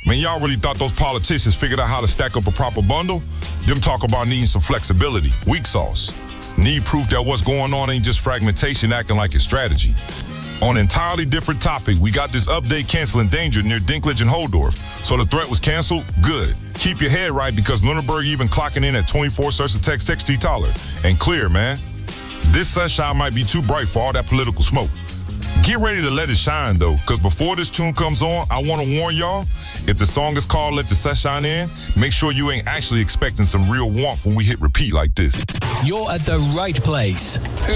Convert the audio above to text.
Man, y'all really thought those politicians figured out how to stack up a proper bundle? Them talk about needing some flexibility, weak sauce. Need proof that what's going on ain't just fragmentation acting like it's strategy. On an entirely different topic, we got this update canceling danger near Dinklage and Holdorf. So the threat was canceled? Good. Keep your head right because Lunenburg even clocking in at 24 search and text 60 taller. And clear, man. This sunshine might be too bright for all that political smoke. Get ready to let it shine, though, because before this tune comes on, I want to warn y'all, if the song is called Let the Sunshine In, make sure you ain't actually expecting some real warmth when we hit repeat like this. You're at the right place.